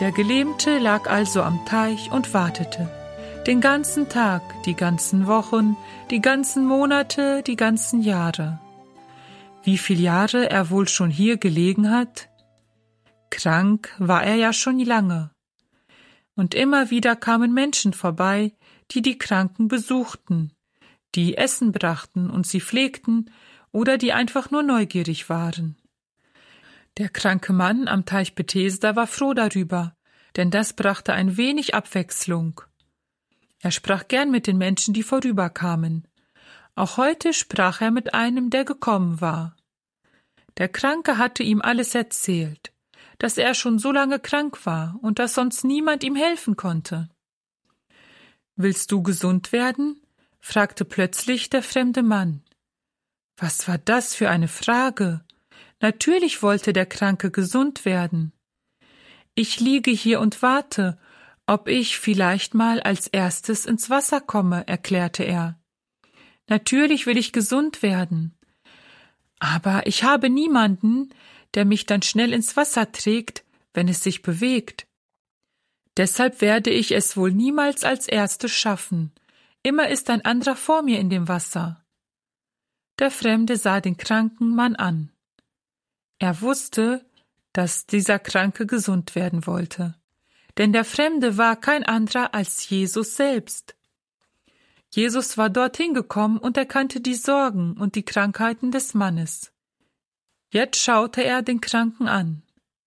Der Gelähmte lag also am Teich und wartete. Den ganzen Tag, die ganzen Wochen, die ganzen Monate, die ganzen Jahre. Wie viele Jahre er wohl schon hier gelegen hat? Krank war er ja schon lange. Und immer wieder kamen Menschen vorbei, die die Kranken besuchten, die Essen brachten und sie pflegten oder die einfach nur neugierig waren. Der kranke Mann am Teich Bethesda war froh darüber, denn das brachte ein wenig Abwechslung. Er sprach gern mit den Menschen, die vorüberkamen. Auch heute sprach er mit einem, der gekommen war. Der Kranke hatte ihm alles erzählt, dass er schon so lange krank war und dass sonst niemand ihm helfen konnte. »Willst du gesund werden?« fragte plötzlich der fremde Mann. Was war das für eine Frage? Natürlich wollte der Kranke gesund werden. »Ich liege hier und warte, ob ich vielleicht mal als erstes ins Wasser komme«, erklärte er. »Natürlich will ich gesund werden. Aber ich habe niemanden, der mich dann schnell ins Wasser trägt, wenn es sich bewegt. Deshalb werde ich es wohl niemals als erstes schaffen. Immer ist ein anderer vor mir in dem Wasser.« Der Fremde sah den kranken Mann an. Er wusste, dass dieser Kranke gesund werden wollte. Denn der Fremde war kein anderer als Jesus selbst. Jesus war dorthin gekommen und erkannte die Sorgen und die Krankheiten des Mannes. Jetzt schaute er den Kranken an.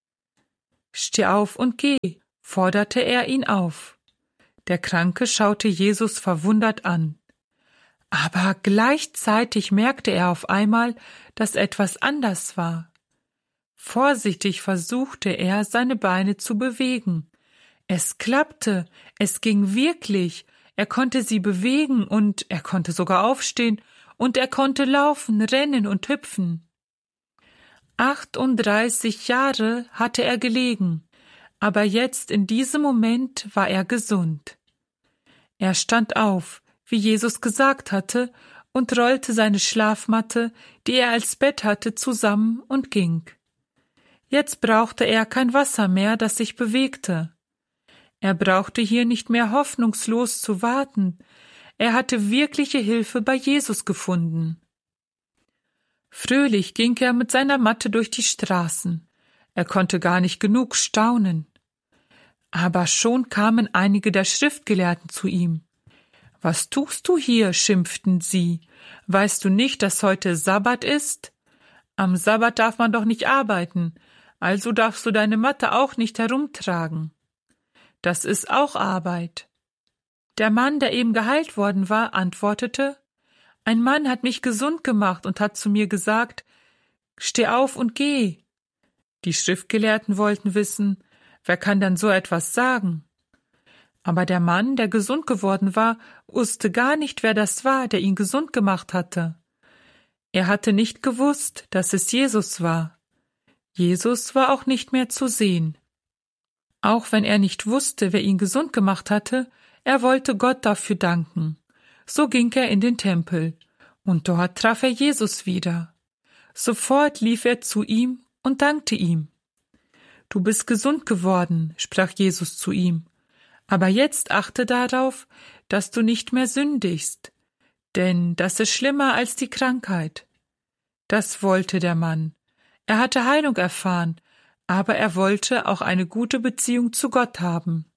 »Steh auf und geh«, forderte er ihn auf. Der Kranke schaute Jesus verwundert an. Aber gleichzeitig merkte er auf einmal, dass etwas anders war. Vorsichtig versuchte er, seine Beine zu bewegen. Es klappte, es ging wirklich, er konnte sie bewegen und er konnte sogar aufstehen und er konnte laufen, rennen und hüpfen. 38 Jahre hatte er gelegen, aber jetzt in diesem Moment war er gesund. Er stand auf, wie Jesus gesagt hatte, und rollte seine Schlafmatte, die er als Bett hatte, zusammen und ging. Jetzt brauchte er kein Wasser mehr, das sich bewegte. Er brauchte hier nicht mehr hoffnungslos zu warten. Er hatte wirkliche Hilfe bei Jesus gefunden. Fröhlich ging er mit seiner Matte durch die Straßen. Er konnte gar nicht genug staunen. Aber schon kamen einige der Schriftgelehrten zu ihm. »Was tust du hier?« schimpften sie. »Weißt du nicht, dass heute Sabbat ist? Am Sabbat darf man doch nicht arbeiten, also darfst du deine Matte auch nicht herumtragen. Das ist auch Arbeit.« Der Mann, der eben geheilt worden war, antwortete, »Ein Mann hat mich gesund gemacht und hat zu mir gesagt, steh auf und geh.« Die Schriftgelehrten wollten wissen, wer kann dann so etwas sagen? Aber der Mann, der gesund geworden war, wusste gar nicht, wer das war, der ihn gesund gemacht hatte. Er hatte nicht gewusst, dass es Jesus war. Jesus war auch nicht mehr zu sehen. Auch wenn er nicht wusste, wer ihn gesund gemacht hatte, er wollte Gott dafür danken. So ging er in den Tempel, und dort traf er Jesus wieder. Sofort lief er zu ihm und dankte ihm. »Du bist gesund geworden«, sprach Jesus zu ihm, »aber jetzt achte darauf, dass du nicht mehr sündigst, denn das ist schlimmer als die Krankheit.« Das wollte der Mann. Er hatte Heilung erfahren, aber er wollte auch eine gute Beziehung zu Gott haben.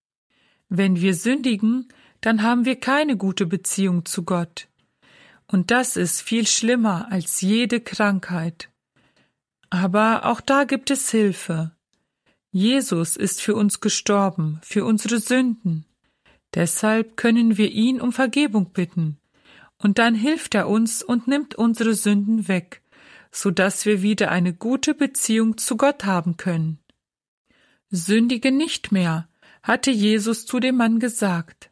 Wenn wir sündigen, dann haben wir keine gute Beziehung zu Gott. Und das ist viel schlimmer als jede Krankheit. Aber auch da gibt es Hilfe. Jesus ist für uns gestorben, für unsere Sünden. Deshalb können wir ihn um Vergebung bitten. Und dann hilft er uns und nimmt unsere Sünden weg, sodass wir wieder eine gute Beziehung zu Gott haben können. »Sündige nicht mehr«, hatte Jesus zu dem Mann gesagt.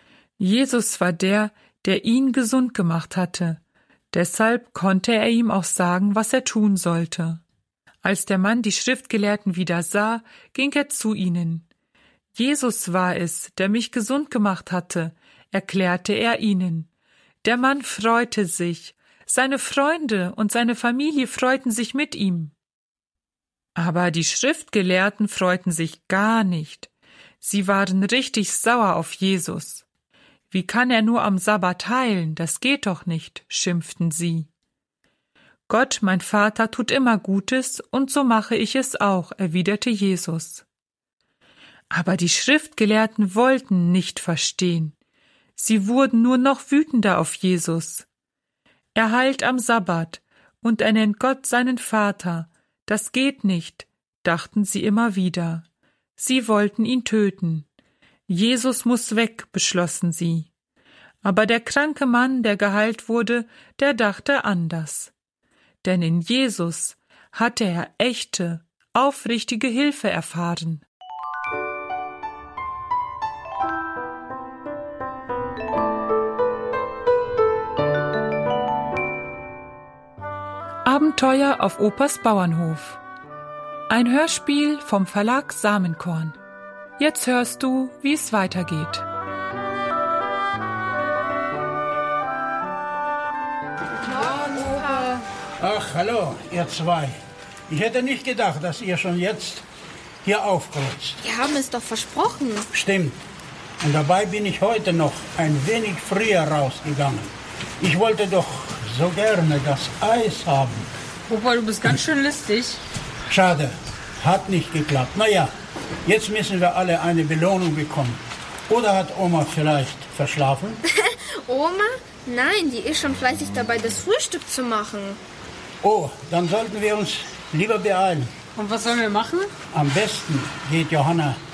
Jesus war der ihn gesund gemacht hatte. Deshalb konnte er ihm auch sagen, was er tun sollte. Als der Mann die Schriftgelehrten wieder sah, ging er zu ihnen. »Jesus war es, der mich gesund gemacht hatte«, erklärte er ihnen. Der Mann freute sich. Seine Freunde und seine Familie freuten sich mit ihm. Aber die Schriftgelehrten freuten sich gar nicht. Sie waren richtig sauer auf Jesus. Wie kann er nur am Sabbat heilen? Das geht doch nicht, schimpften sie. Gott, mein Vater, tut immer Gutes, und so mache ich es auch, erwiderte Jesus. Aber die Schriftgelehrten wollten nicht verstehen. Sie wurden nur noch wütender auf Jesus. Er heilt am Sabbat, und er nennt Gott seinen Vater. Das geht nicht, dachten sie immer wieder. Sie wollten ihn töten. Jesus muss weg, beschlossen sie. Aber der kranke Mann, der geheilt wurde, der dachte anders. Denn in Jesus hatte er echte, aufrichtige Hilfe erfahren. Abenteuer auf Opas Bauernhof. Ein Hörspiel vom Verlag Samenkorn. Jetzt hörst du, wie es weitergeht. Ach, hallo, ihr zwei. Ich hätte nicht gedacht, dass ihr schon jetzt hier aufkreuzt. Wir haben es doch versprochen. Stimmt. Und dabei bin ich heute noch ein wenig früher rausgegangen. Ich wollte doch so gerne das Eis haben. Opa, du bist ganz schön listig. Schade, hat nicht geklappt. Naja, jetzt müssen wir alle eine Belohnung bekommen. Oder hat Oma vielleicht verschlafen? Oma? Nein, die ist schon fleißig dabei, das Frühstück zu machen. Oh, dann sollten wir uns lieber beeilen. Und was sollen wir machen? Am besten geht Johanna